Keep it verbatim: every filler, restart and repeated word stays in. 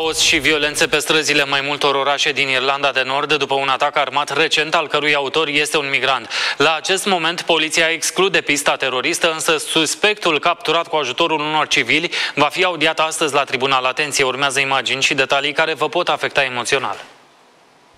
Haos și violențe pe străzile mai multor orașe din Irlanda de Nord după un atac armat recent al cărui autor este un migrant. La acest moment, poliția exclude pista teroristă, însă suspectul capturat cu ajutorul unor civili va fi audiat astăzi la tribunal. Atenție, urmează imagini și detalii care vă pot afecta emoțional.